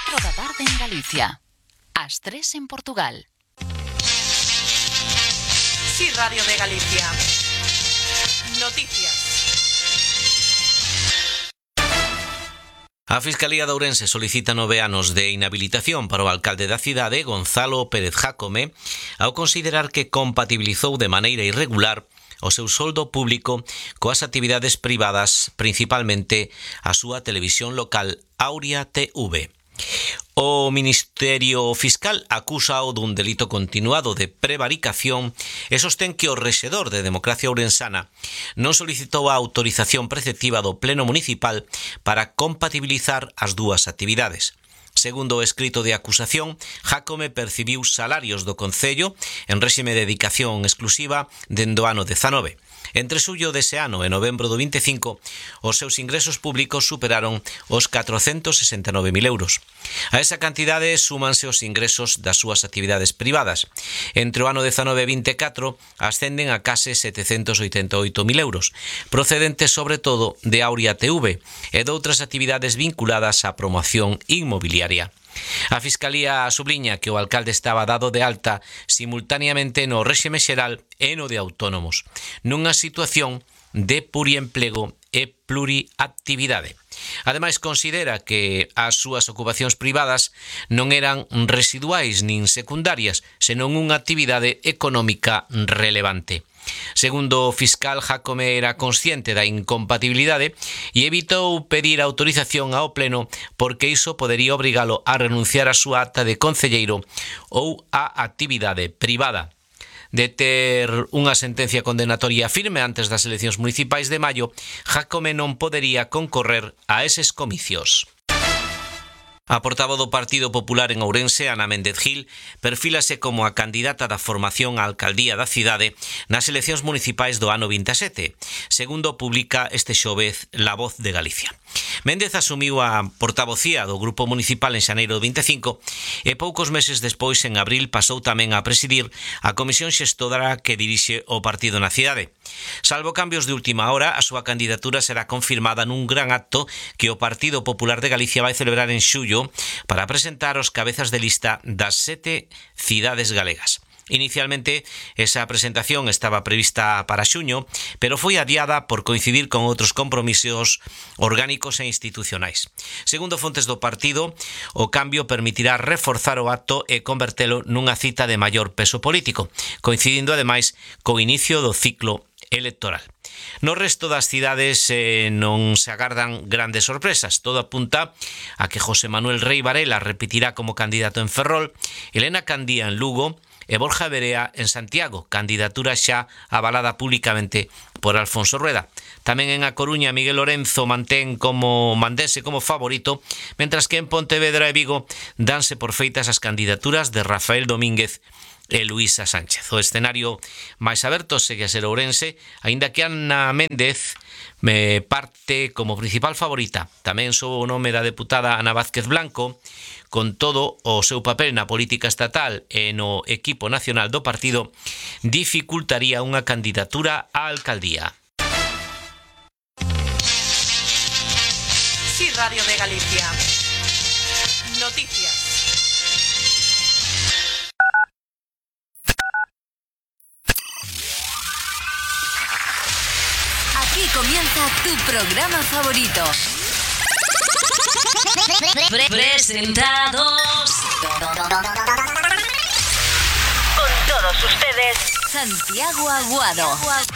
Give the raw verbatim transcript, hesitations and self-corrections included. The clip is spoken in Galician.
catro da tarde en Galicia. As tres en Portugal. Sí, Radio de Galicia. Noticias. A Fiscalía de Ourense solicita nove anos de inhabilitación para o alcalde da cidade, Gonzalo Pérez Jácome, ao considerar que compatibilizou de maneira irregular o seu soldo público coas actividades privadas, principalmente a súa televisión local Auria T V. O Ministerio Fiscal acúsao dun delito continuado de prevaricación e sostén que o rexedor de Democracia Ourensana non solicitou a autorización preceptiva do Pleno Municipal para compatibilizar as dúas actividades. Segundo o escrito de acusación, Jácome percibiu salarios do Concello en réxime de dedicación exclusiva dende o ano dezanove. Entre xullo dese ano e novembro do vinte e cinco, os seus ingresos públicos superaron os catrocentos sesenta e nove mil euros. A esa cantidade súmanse os ingresos das súas actividades privadas. Entre o ano dezanove e vinte e catro ascenden a case setecentos oitenta e oito mil euros, procedentes sobre todo de Auria T V e de outras actividades vinculadas á promoción inmobiliaria. A Fiscalía subliña que o alcalde estaba dado de alta simultaneamente no réxime xeral e no de autónomos, nunha situación de pluriemplego e pluriactividade. Ademais, considera que as súas ocupacións privadas non eran residuais nin secundarias, senón unha actividade económica relevante. Segundo o fiscal, Jácome era consciente da incompatibilidade e evitou pedir autorización ao Pleno porque iso podería obrigalo a renunciar á súa acta de concelleiro ou á actividade privada. De ter unha sentencia condenatoria firme antes das eleccións municipais de maio, Jácome non podería concorrer a eses comicios. A portavoz do Partido Popular en Ourense, Ana Méndez Gil, perfílase como a candidata da formación á alcaldía da cidade nas eleccións municipais do ano vinte e sete, segundo publica este xovez La Voz de Galicia. Méndez asumiu a portavocía do Grupo Municipal en xaneiro do vinte e cinco e poucos meses despois, en abril, pasou tamén a presidir a comisión xestora que dirixe o partido na cidade. Salvo cambios de última hora, a súa candidatura será confirmada nun gran acto que o Partido Popular de Galicia vai celebrar en xullo para presentar os cabezas de lista das sete cidades galegas. Inicialmente, esa presentación estaba prevista para xuño, pero foi adiada por coincidir con outros compromisos orgánicos e institucionais. Segundo fontes do partido, o cambio permitirá reforzar o acto e convertelo nunha cita de maior peso político, coincidindo ademais co inicio do ciclo electoral. No resto das cidades eh, non se agardan grandes sorpresas. Todo apunta a que José Manuel Rei Varela repetirá como candidato en Ferrol, Elena Candía en Lugo e Borja Verea en Santiago, candidatura xa avalada públicamente por Alfonso Rueda. Tamén en A Coruña, Miguel Lorenzo mantén como mandense como favorito, mentras que en Pontevedra e Vigo danse por feitas as candidaturas de Rafael Domínguez e Luisa Sánchez. O escenario máis aberto segue a ser Ourense, aínda que Ana Méndez me parte como principal favorita. Tamén sob o nome da deputada Ana Vázquez Blanco, con todo o seu papel na política estatal e no equipo nacional do partido, dificultaría unha candidatura á alcaldía. Sí, Radio de Galicia. Noticias. Aquí comienza tu programa favorito. Pre Presentados con todos ustedes, Santiago Aguado.